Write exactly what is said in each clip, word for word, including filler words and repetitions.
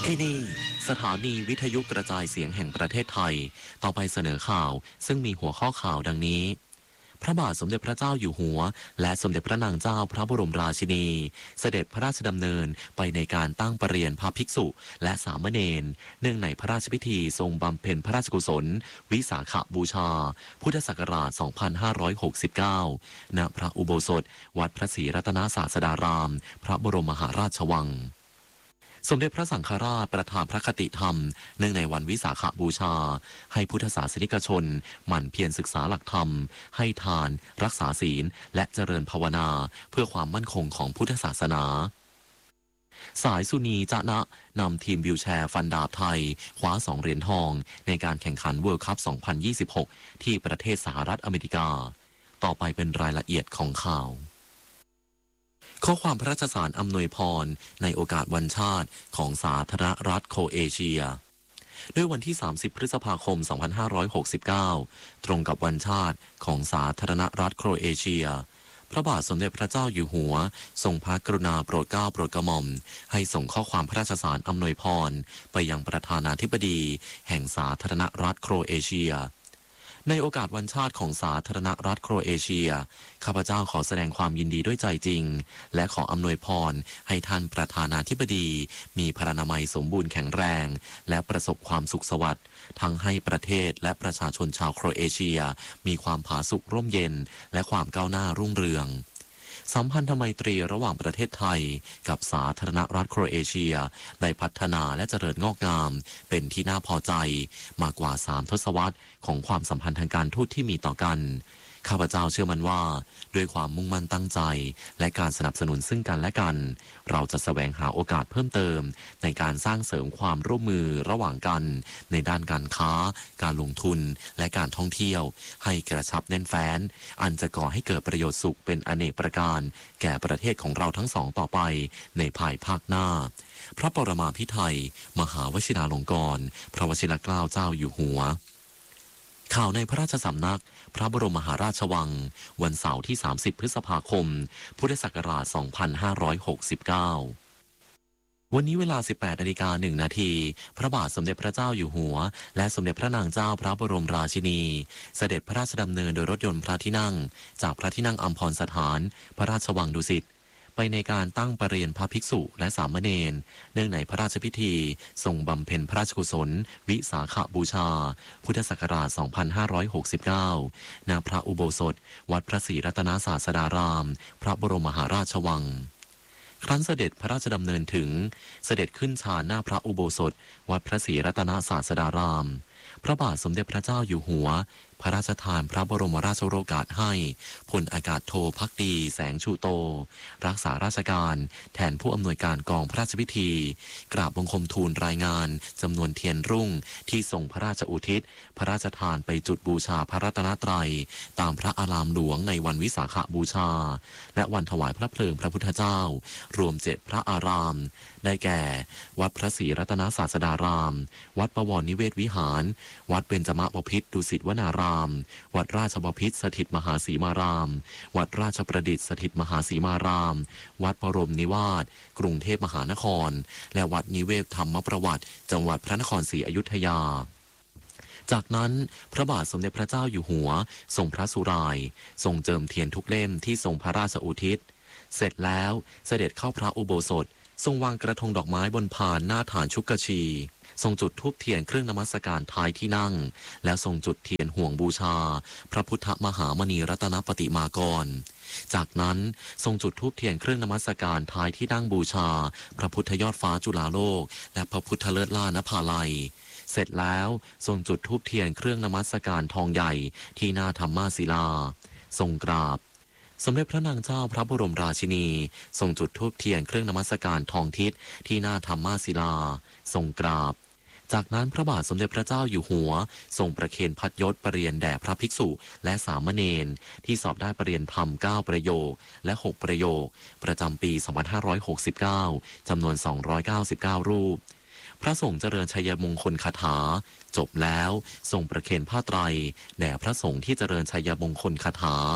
ที่นี่สถานีวิทยุกระจายเสียงแห่งประเทศไทยต่อไปเสนอข่าวซึ่งมีหัวข้อข่าวดังนี้พระบาทสมเด็จพระเจ้าอยู่หัวและสมเด็จพระนางเจ้าพระบรมราชินีเสด็จพระราชดำเนินไปในการตั้งประเรียนพระภิกษุและสามเณรเนื่องในพระราชพิธีทรงบำเพ็ญพระราชกุศลวิสาขบูชาพุทธศักราช สองพันห้าร้อยหกสิบเก้า ณ พระอุโบสถวัดพระศรีรัตนศาสดารามพระบรมมหาราชวังสมเด็จพระสังฆราชประทานพระคติธรรมเนื่องในวันวิสาขบูชาให้พุทธศาสนิกชนหมั่นเพียรศึกษาหลักธรรมให้ทานรักษาศีลและเจริญภาวนาเพื่อความมั่นคงของพุทธศาสนาสายสุนีจะนะนำทีมวิวแชร์ฟันดาบไทยคว้าสองเหรียญทองในการแข่งขันเวิลด์คัพ สองพันยี่สิบหก ที่ประเทศสหรัฐอเมริกาต่อไปเป็นรายละเอียดของข่าวข้อความพระราชสารอำนวยพรในโอกาสวันชาติของสาธารณรัฐโครเอเชียด้วยวันที่สามสิบพฤษภาคม สองพันห้าร้อยหกสิบเก้า ตรงกับวันชาติของสาธารณรัฐโครเอเชียพระบาทสมเด็จพระเจ้าอยู่หัวทรงพระกรุณาโปรดเกล้าโปรดกระหม่อมให้ส่งข้อความพระราชสารอำนวยพรไปยังประธานาธิบดีแห่งสาธารณรัฐโครเอเชียในโอกาสวันชาติของสาธารณรัฐโครเอเชียข้าพเจ้าขอแสดงความยินดีด้วยใจจริงและขออำนวยพรให้ท่านประธานาธิบดีมีพรรณนามัยสมบูรณ์แข็งแรงและประสบความสุขสวัสดิ์ทั้งให้ประเทศและประชาชนชาวโครเอเชียมีความผาสุกร่มเย็นและความก้าวหน้ารุ่งเรืองสัมพันธไมตรีระหว่างประเทศไทยกับสาธารณรัฐโครเอเชียได้พัฒนาและเจริญงอกงามเป็นที่น่าพอใจมากกว่าสามทศวรรษของความสัมพันธ์ทางการทูตที่มีต่อกันข้าพเจ้าเชื่อมั่นว่าด้วยความมุ่งมั่นตั้งใจและการสนับสนุนซึ่งกันและกันเราจะแสวงหาโอกาสเพิ่มเติมในการสร้างเสริมความร่วมมือระหว่างกันในด้านการค้าการลงทุนและการท่องเที่ยวให้กระชับแน่นแฟ้นอันจะก่อให้เกิดประโยชน์สุขเป็นอเนกประการแก่ประเทศของเราทั้งสองต่อไปในภายภาคหน้าพระปรมาภิไธยมหาวชิราลงกรณ์พระวชิรเกล้าเจ้าอยู่หัวข่าวในพระราชสำนักพระบรมมหาราชวังวันเสาร์ที่สามสิบพฤษภาคมพุทธศักราชสองพันห้าร้อยหกสิบเก้าวันนี้เวลา สิบแปดนาฬิกาหนึ่งนาทีพระบาทสมเด็จพระเจ้าอยู่หัวและสมเด็จพระนางเจ้าพระบรมราชินีเสด็จพระราชดำเนินโดยรถยนต์พระที่นั่งจากพระที่นั่งอัมพรสถานพระราชวังดุสิตไปในการตั้งประเรียนพระภิกษุและสามเณรเนื่องในพระราชพิธีทรงบำเพ็ญพระราชกุศลวิสาขบูชาพุทธศักราช สองพันห้าร้อยหกสิบเก้า ณ พระอุโบสถวัดพระศรีรัตนศาสดารามพระบรมมหาราชวังครั้นเสด็จพระราชดำเนินถึงเสด็จขึ้นชานหน้าพระอุโบสถวัดพระศรีรัตนศาสดารามพระบาทสมเด็จพระเจ้าอยู่หัวพระราชทานพระบรมราชโองการให้พลอากาศโทภักดีแสงชูโตรักษาราชการแทนผู้อำนวยการกองพระราชพิธีกราบบังคมทูลรายงานจำนวนเทียนรุ่งที่ทรงพระราชอุทิศพระราชทานไปจุดบูชาพระรัตนตรัยตามพระอารามหลวงในวันวิสาขบูชาและวันถวายพระเพลิงพระพุทธเจ้ารวมเจ็ดพระอารามได้แก่วัดพระศรีรัตนศาสดารามวัดบวรนิเวศวิหารวัดเบญจมบพิตรดุสิตวนารามวัดราชบพิตรสถิตมหาสีมารามวัดราชประดิษฐ์สถิตมหาสีมารามวัดบรมนิวาสกรุงเทพมหานครและวัดนิเวศธรรมประวัติจังหวัดพระนครศรีอยุธยาจากนั้นพระบาทสมเด็จพระเจ้าอยู่หัวทรงพระสุรายทรงเจิมเทียนทุกเล่มที่ทรงพระราชอุทิศเสร็จแล้วเสด็จเข้าพระอุโบสถทรงวางกระทงดอกไม้บนพานหน้าฐานชุกชีทรงจุดธูปเทียนเครื่องนมัสการท้ายที่นั่งแล้วทรงจุดเทียนห่วงบูชาพระพุทธมหามณีรัตนปฏิมากรจากนั้นทรงจุดธูปเทียนเครื่องนมัสการท้ายที่นั่งบูชาพระพุทธยอดฟ้าจุฬาโลกและพระพุทธเลิศล่านภาลัยเสร็จแล้วทรงจุดธูปเทียนเครื่องนมัสการทองใหญ่ที่หน้าธรรมาศิลาทรงกราบสมเด็จพระนางเจ้าพระบรมราชินีทรงจุดธูปเทียนเครื่องนมัสการทองทิศที่หน้าธรรมาศิลาทรงกราบจากนั้นพระบาทสมเด็จพระเจ้าอยู่หัวทรงประเคนพัดยศประเรียนแด่พระภิกษุและสามเณรที่สอบได้ประเรียนธรรมเก้าประโยคและหกประโยคประจำปีสองพันห้าร้อยหกสิบเก้าจำนวนสองร้อยเก้าสิบเก้ารูปพระสงฆ์เจริญชัยมงคลคาถาจบแล้วทรงประเคนผ้าไตรแด่พระสงฆ์ที่เจริญชัยมงคลคาถา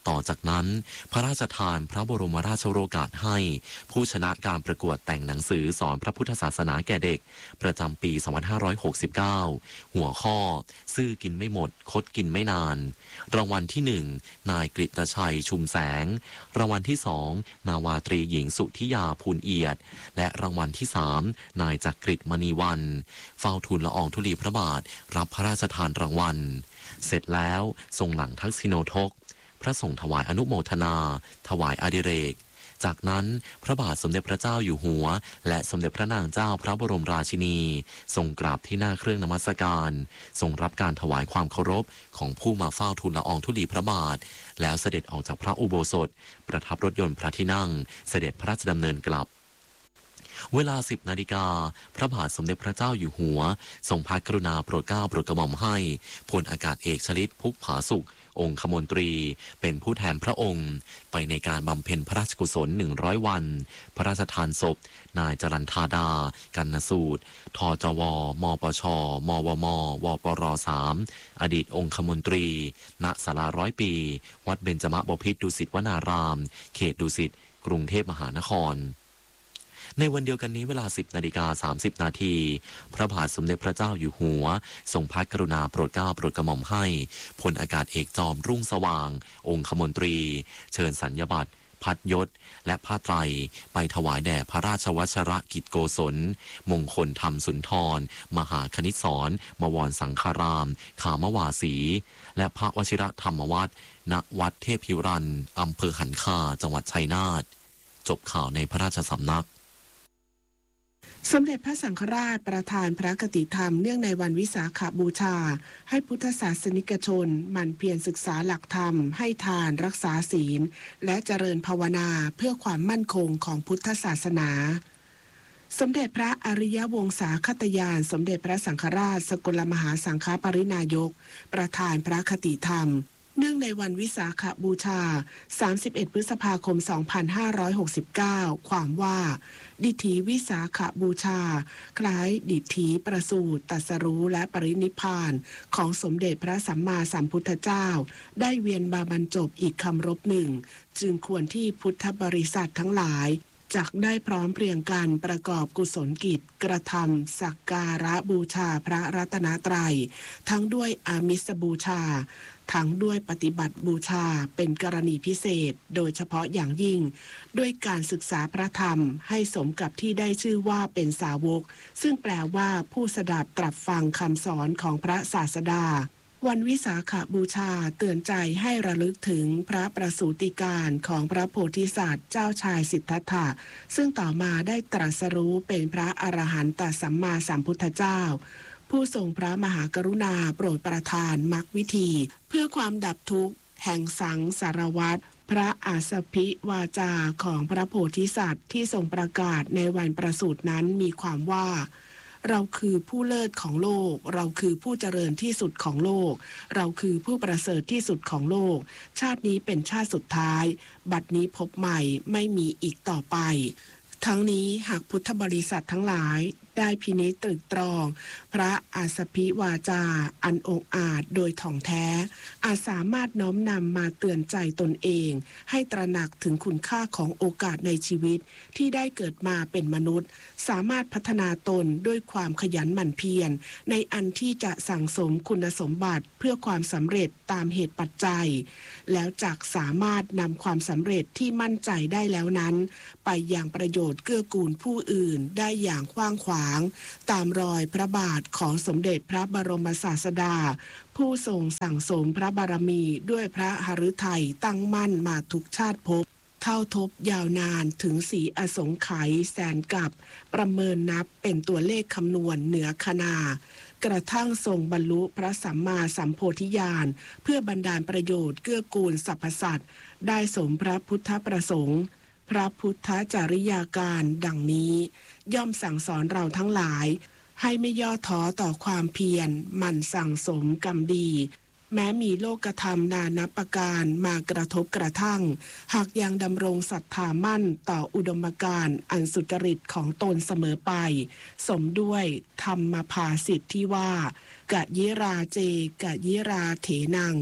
ต่อจากนั้นพระราชทานพระบรมราชโองการให้ผู้ชนะการประกวดแต่งหนังสือสอนพระพุทธศาสนาแก่เด็กประจำปี สองพันห้าร้อยหกสิบเก้า หัวข้อซื่อกินไม่หมดคดกินไม่นานรางวัลที่หนึ่งนายกฤตชัยชุมแสงรางวัลที่สองนาวาตรีหญิงสุธิยาภูลเอียดและรางวัลที่สามนายจักริดมณีวันเฝ้าทูลละอองธุลีพระบาทรับพระราชทานรางวัลเสร็จแล้วทรงหลังทักษิโนทกพระสงฆ์ถวายอนุโมทนาถวายอดิเรกจากนั้นพระบาทสมเด็จพระเจ้าอยู่หัวและสมเด็จพระนางเจ้าพระบรมราชินีทรงกราบที่หน้าเครื่องนมัสการทรงรับการถวายความเคารพของผู้มาเฝ้าทูลละอองธุลีพระบาทแล้วเสด็จออกจากพระอุโบสถประทับรถยนต์พระที่นั่งเสด็จพระราชดำเนินกลับเวลาสิบนาฬิกาพระบาทสมเด็จพระเจ้าอยู่หัวทรงพระกรุณาโปรดเกล้าโปรดกระหม่อมให้พลอากาศเอกชลิตพุกผาสุของคมนตรีเป็นผู้แทนพระองค์ไปในการบำเพ็ญพระราชกุศลหนึ่งร้อยวันพระราชทานศพนายจรัญธาดากันนสูตรทจวมปชมวมวปรสามอดีตองคมนตรีณศาลาร้อยปีวัดเบญจมบพิตรดุสิตวนารามเขตดุสิตกรุงเทพมหานครในวันเดียวกันนี้เวลา สิบนาฬิกาสามสิบนาทีพระบาทสมเด็จพระเจ้าอยู่หัวทรงพระกรุณาโปรดเกล้าโปรดกระหม่อมให้พลอากาศเอกจอมรุ่งสว่างองคมนตรีเชิญสัญญบัตรพัดยศและผ้าไตรไปถวายแด่พระราชวชรกิจโกศลมงคลธรรมสุนทรมหาคณิตศรมวรสังฆารามขามวาสีและพระวชิรธรรมวัฒน์ณวัดเทพพิรันอำเภอหันคาจังหวัดชัยนาทจบข่าวในพระราชสำนักสมเด็จพระสังฆราชประทานพระกฐิธรรมเนื่องในวันวิสาขบูชาให้พุทธศาสนิกชนหมั่นเพียรศึกษาหลักธรรมให้ทานรักษาศีลและเจริญภาวนาเพื่อความมั่นคงของพุทธศาสนาสมเด็จพระอริยวงศาคตยานสมเด็จพระสังฆราชสกลมหาสังฆปรินายกประทานพระคติธรรมเนื่องในวันวิสาขบูชาสามสิบเอ็ดพฤษภาคมสองพันห้าร้อยหกสิบเก้าความว่าดิถีวิสาขบูชาคล้ายดิถีประสูติตรัสรู้และปรินิพพานของสมเด็จพระสัมมาสัมพุทธเจ้าได้เวียนมาบรรจบอีกคำรบหนึ่งจึงควรที่พุทธบริษัททั้งหลายจักได้พร้อมเพรียงกันประกอบกุศลกิจกระทำสักการะบูชาพระรัตนตรัยทั้งด้วยอามิสบูชาทั้งด้วยปฏิบัติบูชาเป็นกรณีพิเศษโดยเฉพาะอย่างยิ่งด้วยการศึกษาพระธรรมให้สมกับที่ได้ชื่อว่าเป็นสาวกซึ่งแปลว่าผู้สดับตรับฟังคำสอนของพระศาสดาวันวิสาขบูชาเตือนใจให้ระลึกถึงพระประสูติการของพระโพธิสัตว์เจ้าชายสิทธัตถะซึ่งต่อมาได้ตรัสรู้เป็นพระอรหันตสัมมาสัมพุทธเจ้าผู้ทรงพระมหากรุณาโปรดประทานมรรควิธีเพื่อความดับทุกข์แห่งสังสารวัฏพระอาสพิวาจาของพระโพธิสัตว์ที่ทรงประกาศในวันประสูตินั้นมีความว่าเราคือผู้เลิศของโลกเราคือผู้เจริญที่สุดของโลกเราคือผู้ประเสริฐที่สุดของโลกชาตินี้เป็นชาติสุดท้ายบัดนี้พบใหม่ไม่มีอีกต่อไปทั้งนี้หากพุทธบริษัททั้งหลายได้พินิจตรึกตรองพระอาสพิวาจาอันองอาจโดยถ่องแท้อาจสามารถน้อมนำมาเตือนใจตนเองให้ตระหนักถึงคุณค่าของโอกาสในชีวิตที่ได้เกิดมาเป็นมนุษย์สามารถพัฒนาตนด้วยความขยันหมั่นเพียรในอันที่จะสั่งสมคุณสมบัติเพื่อความสำเร็จตามเหตุปัจจัยแล้วจักสามารถนำความสำเร็จที่มั่นใจได้แล้วนั้นไปอย่างประโยชน์เกื้อกูลผู้อื่นได้อย่างกว้างขวางตามรอยพระบาทของสมเด็จพระบรมศาสดาผู้ทรงสั่งสมพระบารมีด้วยพระหฤทัยตั้งมั่นมาทุกชาติภพเท่าทบยาวนานถึงสีอสงไขยแสนกับประเมินนับเป็นตัวเลขคำนวณเหนือคณากระทั่งทรงบรรลุพระสัมมาสัมโพธิญาณเพื่อบันดาลประโยชน์เกื้อกูลสรรพสัตว์ได้สมพระพุทธประสงค์พระพุทธจริยาการดังนี้ย่อมสั่งสอนเราทั้งหลายให้ไม่ย่อท้อต่อความเพียรหมั่นสั่งสมกรรมดีแม้มีโลกธรรมนานับประการมากระทบกระทั่งหากยังดำรงศรัทธามั่นต่ออุดมการณ์อันสุจริตของตนเสมอไปสมด้วยธรรมภาษิตที่ว่ากะยิราเจกะยิราเถนัง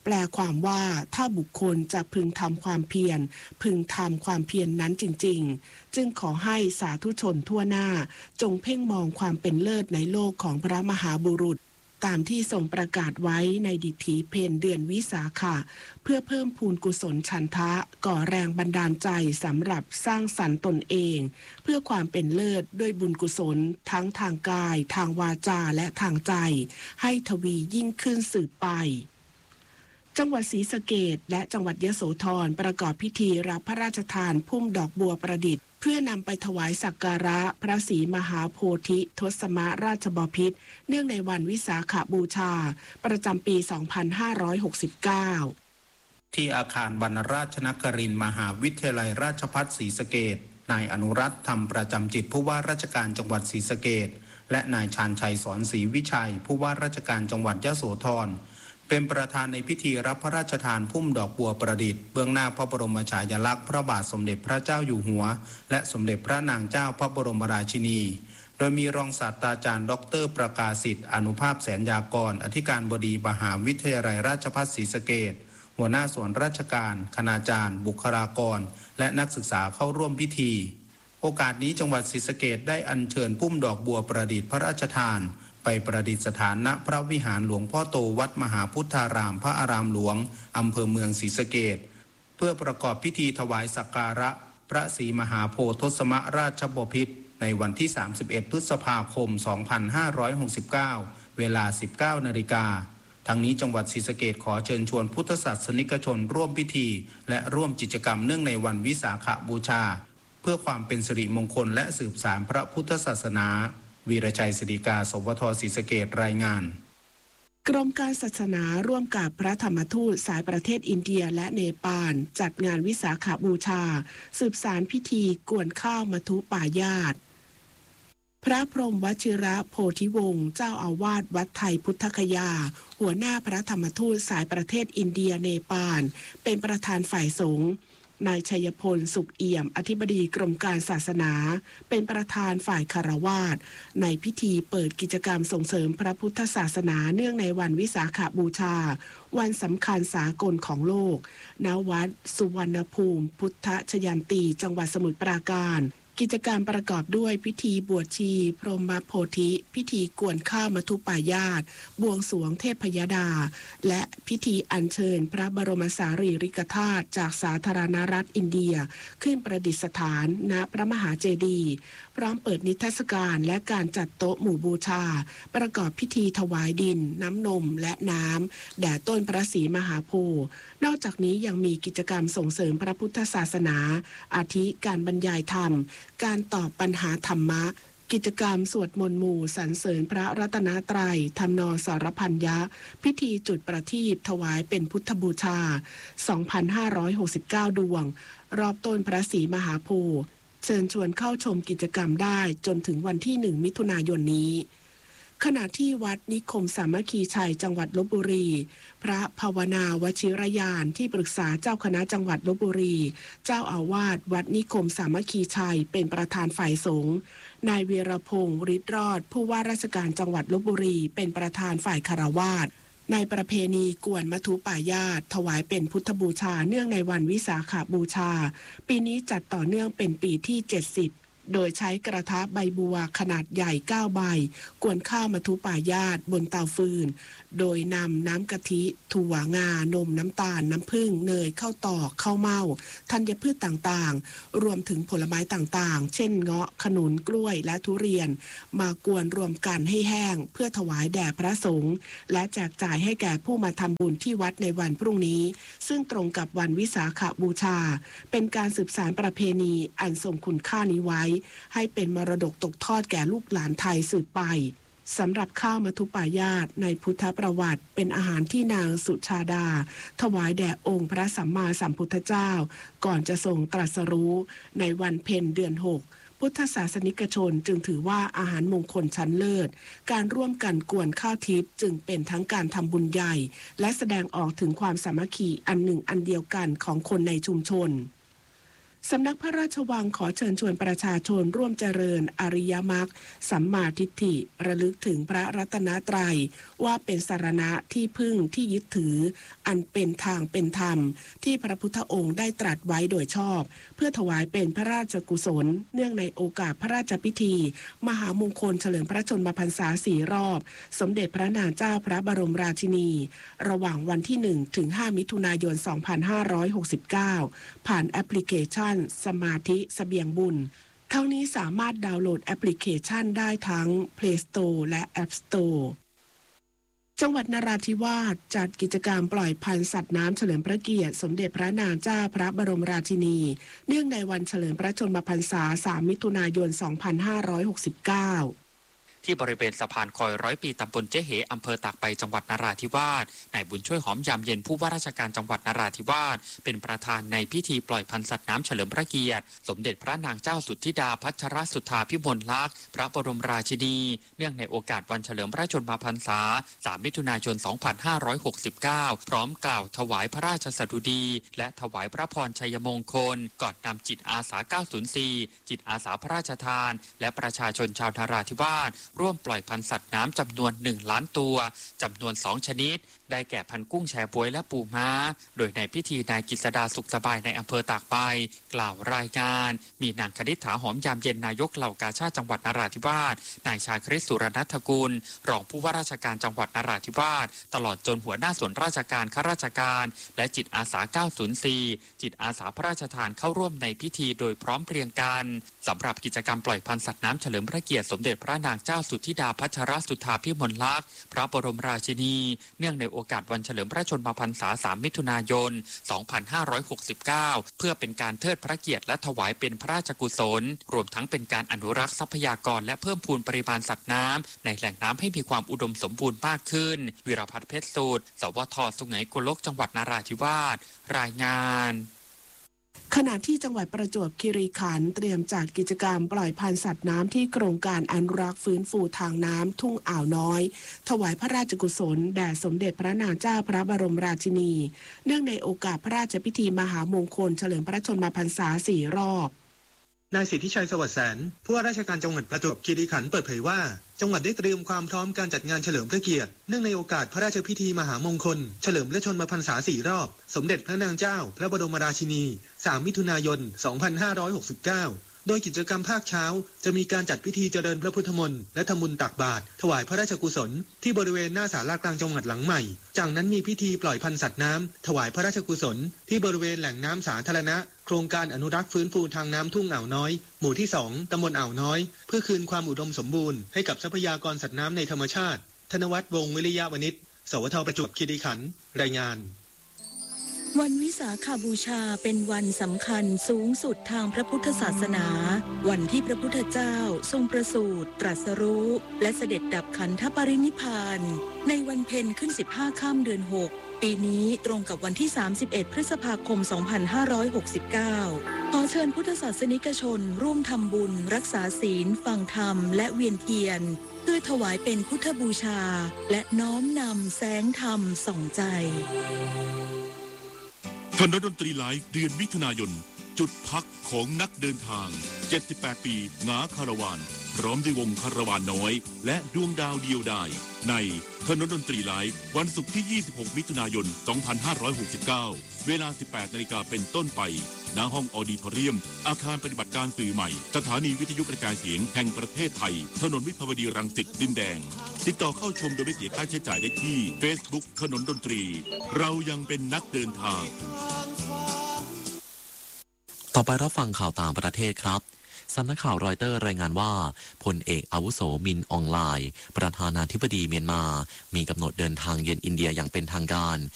แปลความว่าถ้าบุคคลจะพึงทำความเพียรพึงทำความเพียรนนั้นจริงๆจึงขอให้สาธุชนทั่วหน้าจงเพ่งมองความเป็นเลิศในโลกของพระมหาบุรุษตามที่ทรงประกาศไว้ในดิถีเพนเดือนวิสาขะเพื่อเพิ่มพูนกุศลฉันทะก่อแรงบันดาลใจสำหรับสร้างสรรค์ตนเองเพื่อความเป็นเลิศด้วยบุญกุศลทั้งทางกายทางวาจาและทางใจให้ทวียิ่งขึ้นสืบไปจังหวัดศรีสะเกษและจังหวัดยโสธรประกอบพิธีรับพระราชทานพุ่มดอกบัวประดิษฐ์เพื่อนำไปถวายสักการะพระศรีมหาโพธิทศมราชบพิตรเนื่องในวันวิสาขบูชาประจำปี สองพันห้าร้อยหกสิบเก้าที่อาคารบรรณราชนครินทร์มหาวิทยาลัยราชภัฏศรีสะเกษนายอนุรัตน์ธรรมประจำจิตผู้ว่าราชการจังหวัดศรีสะเกษและนายชาญชัยสอนศรีวิชัยผู้ว่าราชการจังหวัดยโสธรเป็นประธานในพิธีรับพระราชทานพุ่มดอกบัวประดิษฐ์เบื้องหน้าพระบรมฉายาลักษณ์พระบาทสมเด็จพระเจ้าอยู่หัวและสมเด็จพระนางเจ้าพระบรมราชินีโดยมีรองศาสตราจารย์ดรประกาศสิทธิ์อนุภาพแสนยากรอธิการบดีมหาวิทยาลัยราชภัฏศรีสะเกษหัวหน้าส่วนราชการคณาจารย์บุคลากรและนักศึกษาเข้าร่วมพิธีโอกาสนี้จังหวัดศรีสะเกษได้อัญเชิญพุ่มดอกบัวประดิษฐ์พระราชทานไปประดิษฐานณพระวิหารหลวงพ่อโตวัดมหาพุทธารามพระอารามหลวงอำเภอเมืองศรีสะเกษเพื่อประกอบพิธีถวายสักการะพระศรีมหาโพธิทศมราชบพิตรในวันที่สามสิบเอ็ดพฤษภาคมสองพันห้าร้อยหกสิบเก้าเวลา สิบเก้านาฬิกาทั้งนี้จังหวัดศรีสะเกษขอเชิญชวนพุทธศาสนิกชนร่วมพิธีและร่วมกิจกรรมเนื่องในวันวิสาขบูชาเพื่อความเป็นสิริมงคลและสืบสานพระพุทธศาสนาวีรชัยศิริกาสวทศรีสะเกษรายงานกรมการศาสนาร่วมกับพระธรรมทูตสายประเทศอินเดียและเนปาลจัดงานวิสาขบูชาสืบสานพิธีกวนข้าวมัทุปายาตพระพรหมวชิระโพธิวงศ์เจ้าอาวาสวัดไทยพุทธคยาหัวหน้าพระธรรมทูตสายประเทศอินเดียเนปาลเป็นประธานฝ่ายสงฆ์นายชัยพลสุขเอี่ยมอธิบดีกรมการศาสนาเป็นประธานฝ่ายคารวาสในพิธีเปิดกิจกรรมส่งเสริมพระพุทธศาสนาเนื่องในวันวิสาขบูชาวันสำคัญสากลของโลกณวัดสุวรรณภูมิพุทธชยันตีจังหวัดสมุทรปราการกิจกรรมประกอบด้วยพิธีบวชชีพรหมโพธิพิธีกวนข้าวมัทุปายาตบวงสรวงเทพยดาและพิธีอัญเชิญพระบรมสารีริกธาตุจากสาธารณรัฐอินเดียขึ้นประดิษฐานณพระมหาเจดีย์พร้อมเปิดนิทรรศการและการจัดโต๊ะหมู่บูชาประกอบพิธีถวายดินน้ำนมและน้ำแด่ต้นพระศรีมหาโพธิ์นอกจากนี้ยังมีกิจกรรมส่งเสริมพระพุทธศาสนาอาทิการบรรยายธรรมการตอบปัญหาธรรมะกิจกรรมสวดมนต์หมู่สรรเสริญพระรัตนตรัยทำนองสารพันยะพิธีจุดประทีปถวายเป็นพุทธบูชา สองพันห้าร้อยหกสิบเก้า ดวงรอบต้นพระศรีมหาโพธิ์เชิญชวนเข้าชมกิจกรรมได้จนถึงวันที่หนึ่งมิถุนายนนี้ขณะที่วัดนิคมสามัคคีชัยจังหวัดลพบุรีพระภาวนาวชิรยานที่ปรึกษาเจ้าคณะจังหวัดลพบุรีเจ้าอาวาสวัดนิคมสามัคคีชัยเป็นประธานฝ่ายสงฆ์นายเวียรพงศ์ฤทธิ์รอดผู้ว่าราชการจังหวัดลพบุรีเป็นประธานฝ่ายคฤหัสถ์ในประเพณีกวนมัทุปายาตถวายเป็นพุทธบูชาเนื่องในวันวิสาขบูชาปีนี้จัดต่อเนื่องเป็นปีที่เจ็ดสิบโดยใช้กระทะใบบัวขนาดใหญ่เก้าใบกวนข้าวมัทุปายาตบนเตาฟืนโดยนำน้ำกะทิถั่วงานมน้ำตาลน้ำผึ้งเนยข้าวตอกข้าวเม่าธัญพืชต่างๆรวมถึงผลไม้ต่างๆเช่นเงาะขนุนกล้วยและทุเรียนมากวนรวมกันให้แห้งเพื่อถวายแด่พระสงฆ์และแจกจ่ายให้แก่ผู้มาทำบุญที่วัดในวันพรุ่งนี้ซึ่งตรงกับวันวิสาขบูชาเป็นการสืบสานประเพณีอันทรงคุณค่านี้ไว้ให้เป็นมรดกตกทอดแก่ลูกหลานไทยสืบไปสำหรับข้าวมัทุปายาตในพุทธประวัติเป็นอาหารที่นางสุชาดาถวายแด่องค์พระสัมมาสัมพุทธเจ้าก่อนจะทรงตรัสรู้ในวันเพ็ญเดือนหกพุทธศาสนิกชนจึงถือว่าอาหารมงคลชั้นเลิศการร่วมกันกวนข้าวทิพย์จึงเป็นทั้งการทำบุญใหญ่และแสดงออกถึงความสามัคคีอันหนึ่งอันเดียวกันของคนในชุมชนสำนักพระราชวังขอเชิญชวนประชาชนร่วมเจริญอริยมรรคสัมมาทิฏฐิระลึกถึงพระรัตนตรัยว่าเป็นสรณะที่พึ่งที่ยึดถืออันเป็นทางเป็นธรรมที่พระพุทธองค์ได้ตรัสไว้โดยชอบเพื่อถวายเป็นพระราชกุศลเนื่องในโอกาสพระราชพิธีมหามงคลเฉลิมพระชนมพรรษาสี่รอบสมเด็จพระนางเจ้าพระบรมราชินีระหว่างวันที่หนึ่งถึงห้ามิถุนายนสองพันห้าร้อยหกสิบเก้าผ่านแอปพลิเคชันสมาธิเสบียงบุญทั้งนี้สามารถดาวน์โหลดแอปพลิเคชันได้ทั้ง Play Store และ App Store จังหวัดนราธิวาสจัดกิจกรรมปล่อยพันธุ์สัตว์น้ำเฉลิมพระเกียรติสมเด็จพระนางเจ้าพระบรมราชินีเนื่องในวันเฉลิมพระชนมพรรษาสามมิถุนายนสองพันห้าร้อยหกสิบเก้าที่บริเวณสะพานคอยร้อยปีตำบลเจ๊เหอำเภอตากใบจังหวัดนราธิวาสนายบุญช่วยหอมยามเย็นผู้ว่าราชการจังหวัดนราธิวาสเป็นประธานในพิธีปล่อยพันธุ์สัตว์น้ำเฉลิมพระเกียรติสมเด็จพระนางเจ้าสุทธิดาพัชรสุธาพิมลลักษณ์พระบรมราชินีเนื่องในโอกาสวันเฉลิมพระชนมพรรษาสามมิถุนายนสองพันห้าร้อยหกสิบเก้าพร้อมกล่าวถวายพระราชสดุดีและถวายพระพรชัยมงคลก่อนนำจิตอาสาเก้าศูนย์สี่จิตอาสาพระราชทานและประชาชนชาวนราธิวาสร่วมปล่อยพันธุ์สัตว์น้ำจำนวนหนึ่งล้านตัวจำนวนสองชนิดได้แก่พันธุ์กุ้งแชบ๊วยและปูม้าโดยในพิธีนายกฤษดาสุขสบายในอำเภอตากใบกล่าวรายงานมีนางคณิษฐาหอมยามเย็นนายกเหล่ากาชาดจังหวัดนราธิวาสนายชาคริสสุรนัฐกุลรองผู้ว่าราชการจังหวัดนราธิวาสตลอดจนหัวหน้าส่วนราชการข้าราชการและจิตอาสาเก้าศูนย์สี่จิตอาสาพระราชทานเข้าร่วมในพิธีโดยพร้อมเพรียงกันสำหรับกิจกรรมปล่อยพันธุ์สัตว์น้ำเฉลิมพระเกียรติสมเด็จพระนางเจ้าสุทธิดาพัชรสุธาพิมลลักษณ์พระบรมราชินีเนื่องในโอกาสวันเฉลิมพระชนมพรรษาสามมิถุนายนสองพันห้าร้อยหกสิบเก้าเพื่อเป็นการเทิดพระเกียรติและถวายเป็นพระราชกุศลรวมทั้งเป็นการอนุรักษ์ทรัพยากรและเพิ่มพูนปริมาณสัตว์น้ำในแหล่งน้ำให้มีความอุดมสมบูรณ์มากขึ้นวิรพัฒน์เพชรสูตรสวทสุไหงโกลกจังหวัดนราธิวาสรายงานขณะที่จังหวัดประจวบคีรีขันธ์เตรียมจัดกิจกรรมปล่อยพันธุ์สัตว์น้ำที่โครงการอนุรักษ์ฟื้นฟูทางน้ำทุ่งอ่าวน้อยถวายพระราชกุศลแด่สมเด็จพระนางเจ้าพระบรมราชินีเนื่องในโอกาสพระราชพิธีมหามงคลเฉลิมพระชนมพรรษาสี่รอบนายสิทธิชัยสวัสดิ์แสนผู้ว่าราชการจังหวัดประจวบคีรีขันธ์เปิดเผยว่าจังหวัดได้เตรียมความพร้อมการจัดงานเฉลิมพระเกียรติเนื่องในโอกาสพระราชพิธีมหามงคลเฉลิมพระชนมพรรษาสี่รอบสมเด็จพระนางเจ้าพระบรมราชินีสามมิถุนายนสองพันห้าร้อยหกสิบเก้าโดยกิจกรรมภาคเช้าจะมีการจัดพิธีเจริญพระพุทธมนต์และทำบุญตักบาตรถวายพระราชกุศลที่บริเวณหน้าศาลากลางจังหวัดหลังใหม่จากนั้นมีพิธีปล่อยพันธุ์สัตว์น้ำถวายพระราชกุศลที่บริเวณแหล่งน้ำสาธารณะโครงการอนุรักษ์ฟื้นฟูทางน้ำทุ่งอ่าวน้อยหมู่ที่สองตำบลอ่าวน้อยเพื่อคืนความอุดมสมบูรณ์ให้กับทรัพยากรสัตว์น้ำในธรรมชาติธนวัฒน์วงศ์วิริยะวณิชสวทประจวบคีรีขันธ์รายงานวันวิสาขบูชาเป็นวันสำคัญสูงสุดทางพระพุทธศาสนา วันที่พระพุทธเจ้าทรงประสูติตรัสรู้และเสด็จดับขันธปรินิพพานในวันเพ็ญขึ้นสิบห้าค่ำเดือนหกปีนี้ตรงกับวันที่สามสิบเอ็ดพฤษภาคมสองพันห้าร้อยหกสิบเก้าขอเชิญพุทธศาสนิกชนร่วมทำบุญรักษาศีลฟังธรรมและเวียนเทียนเพื่อถวายเป็นพุทธบูชาและน้อมนำแสงธรรมส่องใจคณะดนตรีไลฟ์เดือนมิถุนายนจุดพักของนักเดินทางเจ็ดสิบแปดปีงาคาราวานพร้อมด้วยวงคาราวานน้อยและดวงดาวเดียวดายในคณะดนตรีไลฟ์วันศุกร์ที่ยี่สิบหกมิถุนายนสองพันห้าร้อยหกสิบเก้าเวลาสิบแปดนาฬิกาเป็นต้นไปณห้องออดิทอเรียมอาคารปฏิบัติการสื่อใหม่สถานีวิทยุกระจายเสียงแห่งประเทศไทยถนนวิภาวดีรังสิตดินแดงติดต่อเข้าชมโดยไม่เสียค่าใช้จ่ายได้ที่ Facebook ถนนดนตรีเรายังเป็นนักเดินทางต่อไปรับฟังข่าวต่างประเทศครับสำนักข่าวรอยเตอร์รายงานว่าพลเอกอาวุโสมินอองไลน์ประธานาธิบดีเมียนมามีกำหนดเดินทางเยือนอินเดียอย่างเป็นทางการ